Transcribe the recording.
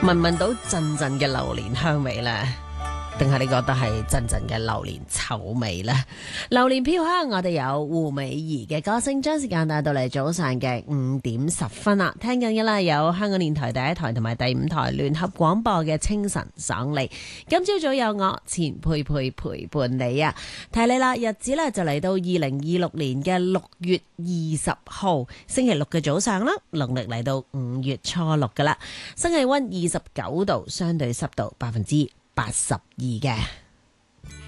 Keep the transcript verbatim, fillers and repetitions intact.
聞唔聞到陣陣嘅榴蓮香味呢？定係你覺得係陣陣嘅榴蓮臭味呢？榴蓮飄香，我哋有胡美儀嘅歌聲，將時間帶到嚟早上嘅五點十分啦。聽緊嘅啦，有香港電台第一台同埋第五台聯合廣播嘅清晨爽利。今朝早有我錢佩佩陪伴你啊！提你啦，日子呢就嚟到二零二六年嘅六月二十號星期六嘅早上啦，農曆嚟到五月初六噶啦，新氣溫二十九度，相對濕度百分之八十二嘅。